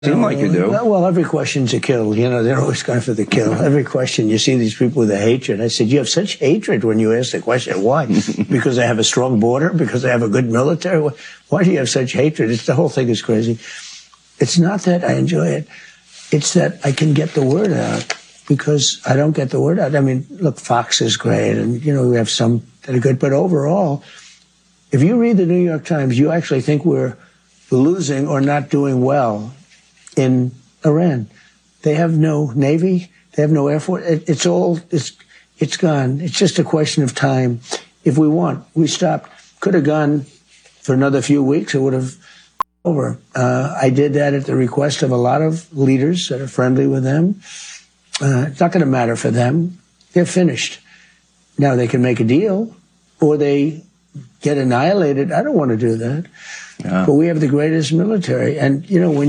Seem like you do. Well, every question's a kill. You know, they're always going for the kill. Every question, you see these people with a hatred. I said, you have such hatred when you ask the question. Why? Because they have a strong border? Because they have a good military? Why do you have such hatred? The whole thing is crazy. It's not that I enjoy it. It's that I can get the word out because I don't get the word out. I mean, look, Fox is great, and, you know, we have some that are good. But overall, if you read the New York Times, you actually think we're losing or not doing well in Iran. They have no Navy. They have no Air Force. It's gone. It's just a question of time. If we want, we stopped. Could have gone for another few weeks. It would have over. I did that at the request of a lot of leaders that are friendly with them. It's not going to matter for them. They're finished. Now they can make a deal or they get annihilated. I don't want to do that. Yeah. But we have the greatest military. And, you know, when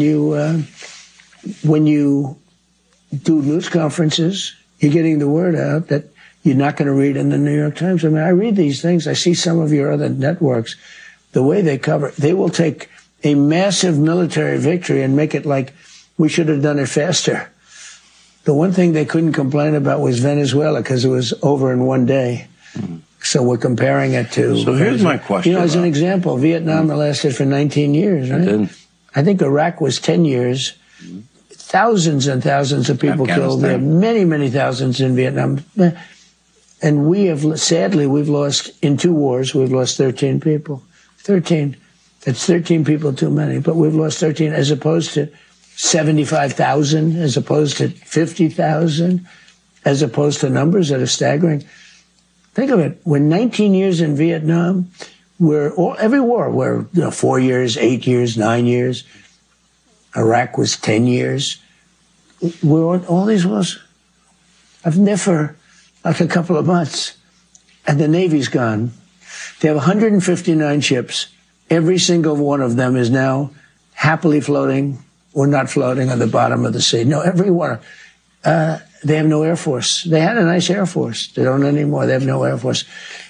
you do news conferences, you're getting the word out that you're not going to read in the New York Times. I mean, I read these things. I see some of your other networks, the way they cover it. They will take a massive military victory and make it like we should have done it faster. The one thing they couldn't complain about was Venezuela because it was over in one day. Mm-hmm. So we're comparing it to... So here's my question. You know, as an example, Vietnam lasted for 19 years, right? It did. I think Iraq was 10 years. Thousands and thousands of people killed. There are many, many thousands in Vietnam. And we have, sadly, we've lost, in 2 wars, we've lost 13 people. 13. That's 13 people too many. But we've lost 13 as opposed to 75,000, as opposed to 50,000, as opposed to numbers that are staggering. Think of it. We're 19 years in Vietnam. Every war, we're 4 years, 8 years, 9 years. Iraq was 10 years. We're on all these wars. I've never, like a couple of months, and the Navy's gone. They have 159 ships. Every single one of them is now happily floating or not floating on the bottom of the sea. No, every one. They have no Air Force. They had a nice Air Force. They don't anymore. They have no Air Force.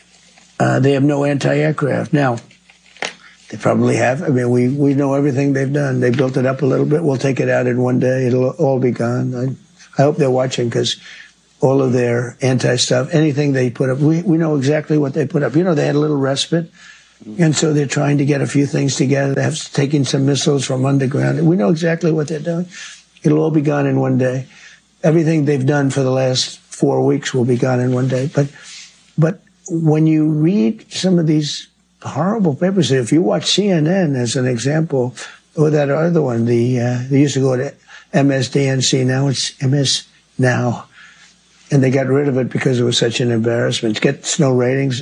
They have no anti-aircraft. Now, they probably have. I mean, we know everything they've done. They built it up a little bit. We'll take it out in one day. It'll all be gone. I hope they're watching because all of their anti-stuff, anything they put up, we know exactly what they put up. You know, they had a little respite. And so they're trying to get a few things together. They have taken some missiles from underground. We know exactly what they're doing. It'll all be gone in one day. Everything they've done for the last 4 weeks will be gone in one day. But when you read some of these horrible papers, if you watch CNN as an example, or that other one, they used to go to MSDNC, now it's MS Now. And they got rid of it because it was such an embarrassment. Gets no ratings.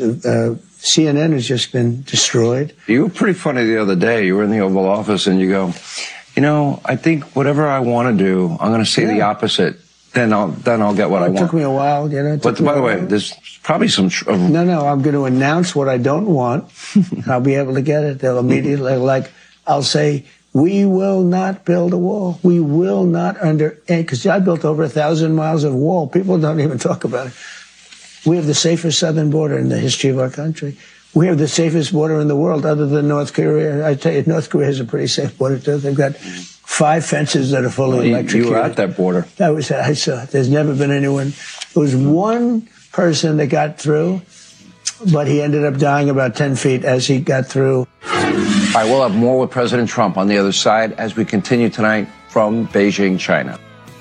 CNN has just been destroyed. You were pretty funny the other day. You were in the Oval Office and you go, you know, I think whatever I want to do, I'm going to say the opposite. Then I'll get what I want. It took me a while, you know. But by the way, there's probably some... No, I'm going to announce what I don't want. I'll be able to get it. They'll immediately, like, I'll say, we will not build a wall. We will not because I built over 1,000 miles of wall. People don't even talk about it. We have the safest southern border in the history of our country. We have the safest border in the world other than North Korea. I tell you, North Korea has a pretty safe border, too. They've got 5 fences that are fully electrocuted. You were at that border. I saw it. There's never been anyone. There was one person that got through, but he ended up dying about 10 feet as he got through. All right, we'll have more with President Trump on the other side as we continue tonight from Beijing, China.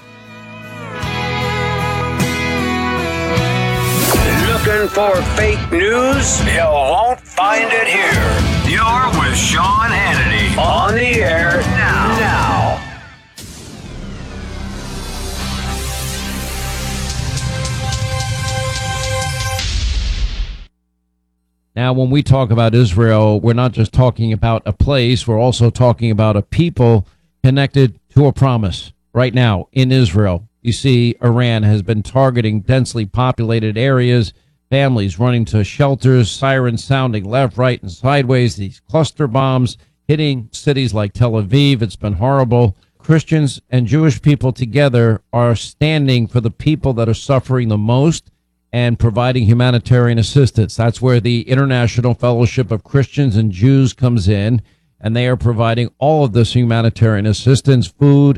Looking for fake news? You won't find it here. You're with Sean Hannity on the air now. Now, when we talk about Israel, we're not just talking about a place. We're also talking about a people connected to a promise. Right now in Israel, you see Iran has been targeting densely populated areas, families running to shelters, sirens sounding left, right, and sideways, these cluster bombs hitting cities like Tel Aviv. It's been horrible. Christians and Jewish people together are standing for the people that are suffering the most and providing humanitarian assistance. That's where the International Fellowship of Christians and Jews comes in. and they are providing all of this humanitarian assistance, food,